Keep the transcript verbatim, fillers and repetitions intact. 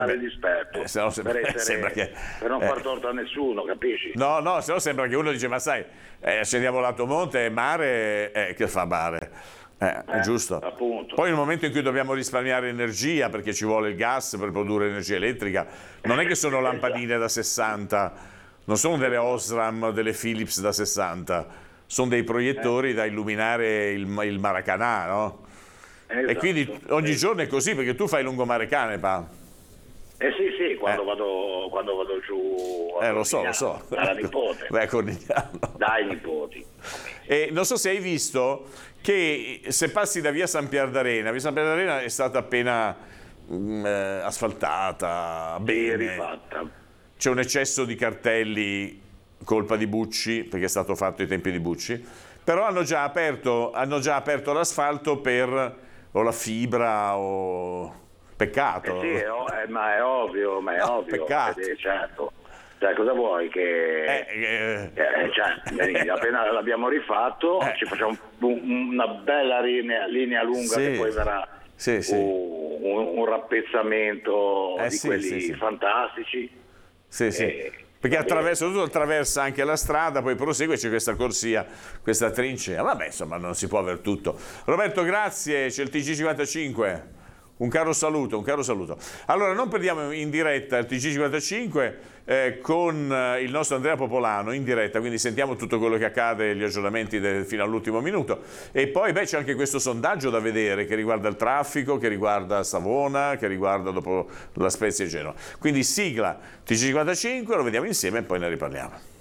fare l'esperto, eh, se no sembra, per, essere, sembra che, per non eh. far torto a nessuno, capisci? No, no, se no sembra che uno dice, ma sai, eh, scendiamo l'Alto Monte, mare, eh, che fa mare? Eh, è Eh, giusto. appunto. Poi nel momento in cui dobbiamo risparmiare energia, perché ci vuole il gas per produrre energia elettrica, non è che sono lampadine da sessanta, non sono delle Osram, delle Philips da sessanta, sono dei proiettori da illuminare il, il Maracanã, no? Esatto. E quindi ogni giorno è così, perché tu fai lungomare cane, pa. Eh sì, sì, quando, Eh. vado, quando vado giù a Eh, lo so, lo Cornigliano, so. dalla nipote, Beh, Cornigliano. dai nipoti. E non so se hai visto che se passi da via San Pier d'Arena, via San Pier d'Arena è stata appena mm, eh, asfaltata, Sì, bene. rifatta. C'è un eccesso di cartelli, colpa di Bucci, perché è stato fatto ai tempi di Bucci, però hanno già aperto, hanno già aperto l'asfalto per o la fibra o... Peccato. Eh sì, è ov- eh, ma è ovvio, ma è No, ovvio. peccato. Eh, certo. Cioè, cosa vuoi che... Eh, eh, Eh, cioè, vedi, appena l'abbiamo rifatto, Eh. ci facciamo un- una bella linea, linea lunga Sì. che poi verrà Sì, sì. un, un- un rappezzamento Eh, di sì, quelli sì, sì. fantastici. Sì, sì. Eh, Perché va bene. attraversa, tutto attraversa anche la strada, poi prosegue, c'è questa corsia, questa trincea. Vabbè, insomma, non si può aver tutto. Roberto, grazie, c'è il T G cinquantacinque. Un caro saluto, un caro saluto. Allora, non perdiamo in diretta il T G cinquantacinque eh, con eh, il nostro Andrea Popolano, in diretta, quindi sentiamo tutto quello che accade, gli aggiornamenti del- fino all'ultimo minuto. E poi beh, c'è anche questo sondaggio da vedere che riguarda il traffico, che riguarda Savona, che riguarda dopo la Spezia e Genova. Quindi sigla T G cinquantacinque, lo vediamo insieme e poi ne riparliamo.